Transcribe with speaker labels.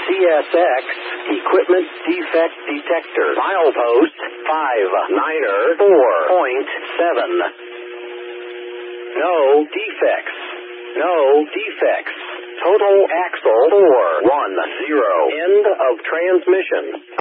Speaker 1: CSX Equipment Defect Detector. Milepost 59er 4.7. No defects. No defects. Total axle 410. End of transmission.